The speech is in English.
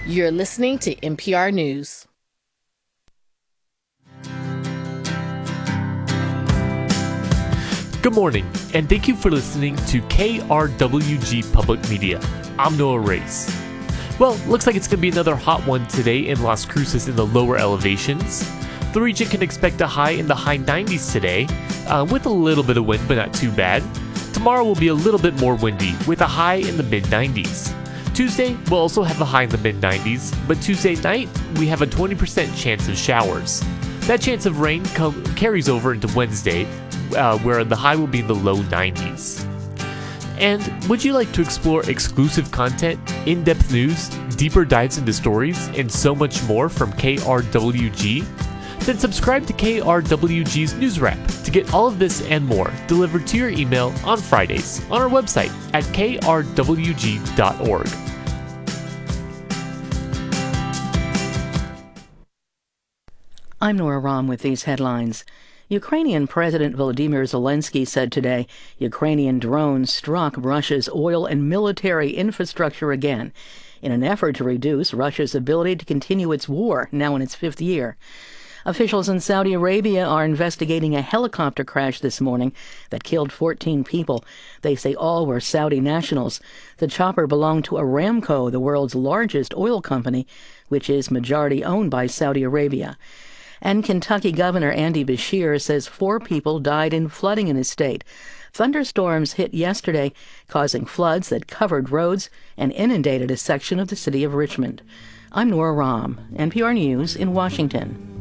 You're listening to NPR News. Good morning, and thank you for listening to KRWG Public Media. I'm Noah Race. Well, looks like it's going to be another hot one today in Las Cruces in the lower elevations. The region can expect a high in the high 90s today, with a little bit of wind, but not too bad. Tomorrow will be a little bit more windy, with a high in the mid-90s. Tuesday, we'll also have a high in the mid-90s, but Tuesday night, we have a 20% chance of showers. That chance of rain carries over into Wednesday, where the high will be in the low 90s. And would you like to explore exclusive content, in-depth news, deeper dives into stories, and so much more from KRWG? Then subscribe to KRWG's News Wrap to get all of this and more delivered to your email on Fridays on our website at krwg.org. I'm Nora Rahm with these headlines. Ukrainian President Volodymyr Zelensky said today Ukrainian drones struck Russia's oil and military infrastructure again in an effort to reduce Russia's ability to continue its war, now in its fifth year. Officials in Saudi Arabia are investigating a helicopter crash this morning that killed 14 people. They say all were Saudi nationals. The chopper belonged to Aramco, the world's largest oil company, which is majority owned by Saudi Arabia. And Kentucky Governor Andy Beshear says 4 people died in flooding in his state. Thunderstorms hit yesterday, causing floods that covered roads and inundated a section of the city of Richmond. I'm Nora Rahm, NPR News in Washington.